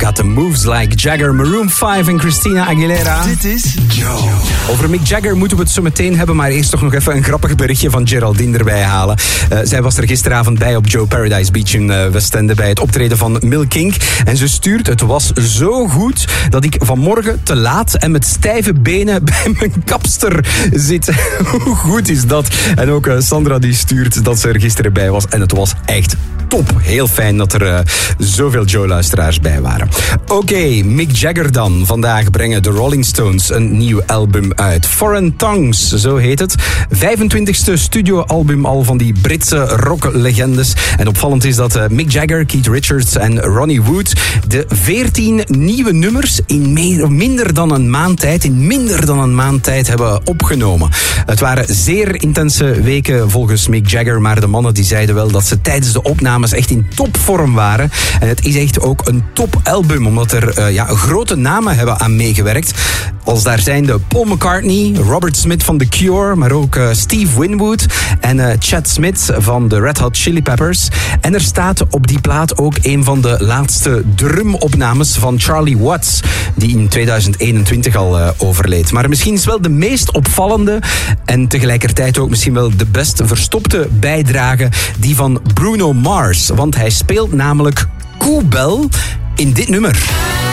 Got the moves like Jagger, Maroon 5 en Christina Aguilera. Dit is Joe. Over Mick Jagger moeten we het zo meteen hebben, maar eerst toch nog even een grappig berichtje van Geraldine erbij halen. Zij was er gisteravond bij op Joe Paradise Beach in Westende bij het optreden van Milk Inc. En ze stuurt, het was zo goed dat ik vanmorgen te laat en met stijve benen bij mijn kapster zit. Hoe goed is dat? En ook Sandra die stuurt dat ze er gisteren bij was en het was echt top. Heel fijn dat er zoveel Joe-luisteraars bij waren. Oké, Mick Jagger dan. Vandaag brengen de Rolling Stones een nieuw album uit. Foreign Tongues, zo heet het. 25e studioalbum al van die Britse rocklegendes. En opvallend is dat Mick Jagger, Keith Richards en Ronnie Wood de 14 nieuwe nummers in minder dan een maand tijd hebben opgenomen. Het waren zeer intense weken volgens Mick Jagger, maar de mannen die zeiden wel dat ze tijdens de opnames echt in topvorm waren. En het is echt ook een topalbum, omdat er grote namen hebben aan meegewerkt. Als daar zijn de Paul McCartney, Robert Smith van The Cure, maar ook Steve Winwood en Chad Smith van de Red Hot Chili Peppers. En er staat op die plaat ook een van de laatste drumopnames van Charlie Watts, die in 2021 al overleed. Maar misschien is wel de meest opvallende en tegelijkertijd ook misschien wel de best verstopte bijdrage die van Bruno Mars. Want hij speelt namelijk Koebel in dit nummer.